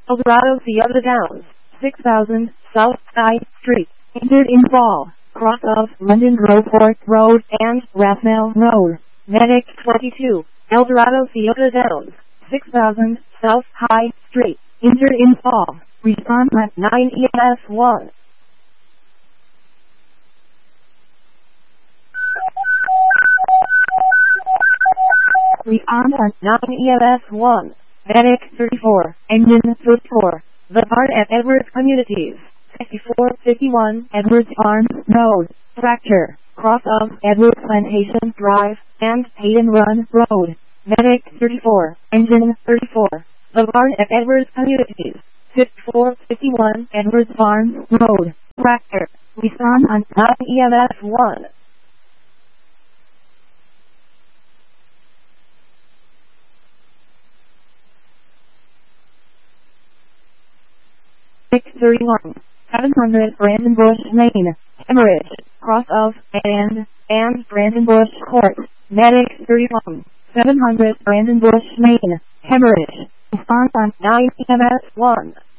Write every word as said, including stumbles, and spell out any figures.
Eldorado Theater Downs, six thousand, South Side Street, injured in fall, cross of London Groveport Road and Rathmell Road. Medic twenty-two, Eldorado Theater Downs, six thousand, South High Street, injured in fall. Respond at nine E M S one. Respond at nine E M S one. Medic thirty-four, Engine thirty-four. The Barn at Edwards Communities, sixty-four fifty-one Edwards Farms Road, fracture, cross of Edwards Plantation Drive and Hayden Run Road. Medic thirty-four, Engine thirty-four. The Barn at Edwards Communities, fifty-four fifty-one Edwards Farms Road, fracture. Respond on nine E M S one. six thirty-one, seven hundred Brandon Bush Lane, hemorrhage, cross of, and, and Brandon Bush Court. Medic thirty-one, seven hundred Brandon Bush Lane, hemorrhage. Response on nine E M S one.